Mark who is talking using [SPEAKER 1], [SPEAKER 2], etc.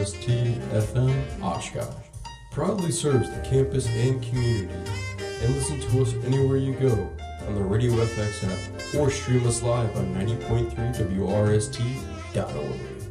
[SPEAKER 1] WRST FM Oshkosh. Proudly serves the campus and community. And listen to us anywhere you go on the Radio FX app or stream us live on 90.3 WRST.org.